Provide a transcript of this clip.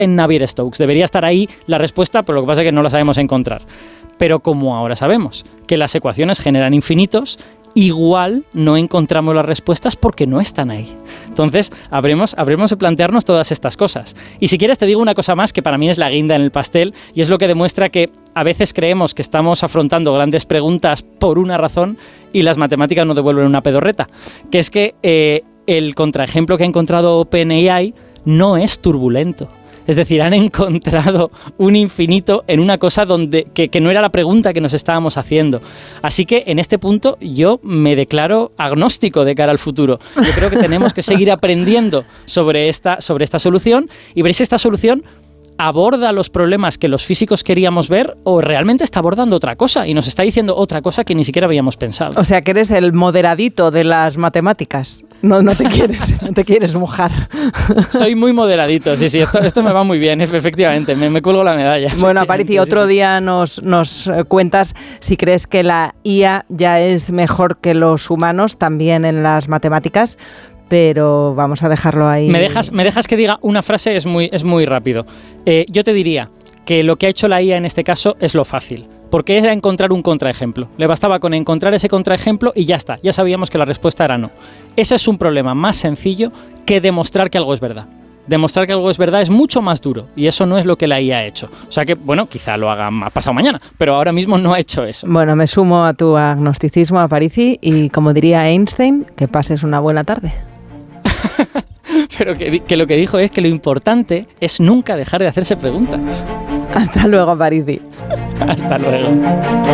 en Navier-Stokes. Debería estar ahí la respuesta, pero lo que pasa es que no la sabemos encontrar. Pero como ahora sabemos que las ecuaciones generan infinitos, igual no encontramos las respuestas porque no están ahí. Entonces, habremos de plantearnos todas estas cosas. Y si quieres te digo una cosa más que para mí es la guinda en el pastel, y es lo que demuestra que a veces creemos que estamos afrontando grandes preguntas por una razón y las matemáticas nos devuelven una pedorreta, que es que el contraejemplo que ha encontrado OpenAI no es turbulento. Es decir, han encontrado un infinito en una cosa que no era la pregunta que nos estábamos haciendo. Así que en este punto yo me declaro agnóstico de cara al futuro. Yo creo que tenemos que seguir aprendiendo sobre esta solución y ver si esta solución aborda los problemas que los físicos queríamos ver o realmente está abordando otra cosa y nos está diciendo otra cosa que ni siquiera habíamos pensado. O sea, que eres el moderadito de las matemáticas. No te quieres mojar. Soy muy moderadito, sí, esto me va muy bien, efectivamente, me cuelgo la medalla. Bueno, Aparici, otro día nos cuentas si crees que la IA ya es mejor que los humanos también en las matemáticas, pero vamos a dejarlo ahí. ¿Me dejas que diga una frase? Es muy rápido. Yo te diría que lo que ha hecho la IA en este caso es lo fácil. Porque era encontrar un contraejemplo. Le bastaba con encontrar ese contraejemplo y ya está. Ya sabíamos que la respuesta era no. Ese es un problema más sencillo que demostrar que algo es verdad. Demostrar que algo es verdad es mucho más duro y eso no es lo que la IA ha hecho. O sea que, bueno, quizá lo haga pasado mañana, pero ahora mismo no ha hecho eso. Bueno, me sumo a tu agnosticismo, Aparici, y como diría Einstein, que pases una buena tarde. Pero que lo que dijo es que lo importante es nunca dejar de hacerse preguntas. Hasta luego, Aparici. Hasta luego.